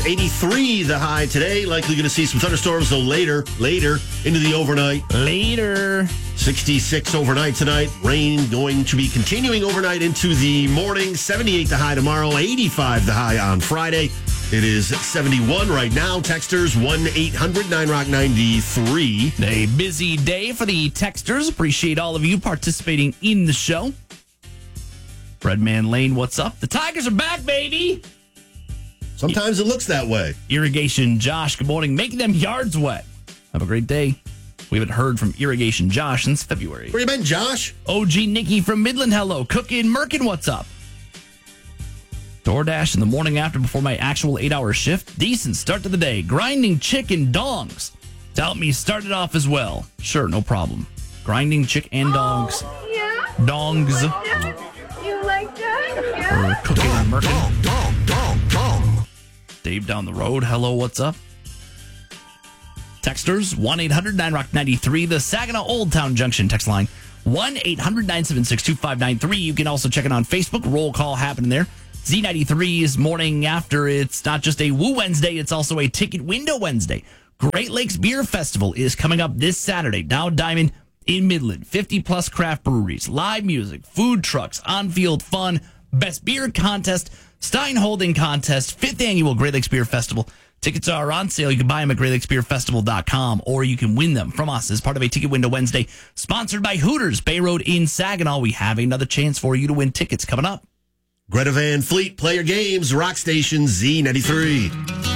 83 the high today. Likely going to see some thunderstorms, though, later into the overnight. Later. 66 overnight tonight. Rain going to be continuing overnight into the morning. 78 the high tomorrow. 85 the high on Friday. It is 71 right now. Texters 1-800-9ROCK-93. A busy day for the texters. Appreciate all of you participating in the show. Breadman Lane, what's up? The Tigers are back, baby. Sometimes it looks that way. Irrigation Josh, good morning. Making them yards wet. Have a great day. We haven't heard from Irrigation Josh since February. Where you been, Josh? OG Nikki from Midland, hello. Cookin' Merkin, what's up? DoorDash in the morning after before my actual 8-hour shift. Decent start to the day. Grinding chicken dongs to help me start it off as well. Sure, no problem. Grinding chick and dongs. Yeah. Dongs. You like that? For Yeah. Cookin' and Merkin. Dong. Dave down the road, hello, what's up? Texters, 1-800-9ROCK-93. The Saginaw Old Town Junction text line, 1-800-976-2593. You can also check it on Facebook. Roll call happening there. Z93's morning after. It's not just a Woo Wednesday, it's also a Ticket Window Wednesday. Great Lakes Beer Festival is coming up this Saturday. Dow Diamond in Midland. 50-plus craft breweries, live music, food trucks, on-field fun, best beer contest, Stein Holding contest, 5th annual Great Lakes Beer Festival. Tickets are on sale. You can buy them at GreatLakesBeerFestival.com, or you can win them from us as part of a Ticket Window Wednesday sponsored by Hooters, Bay Road in Saginaw. We have another chance for you to win tickets coming up. Greta Van Fleet, play your games. Rock Station Z93.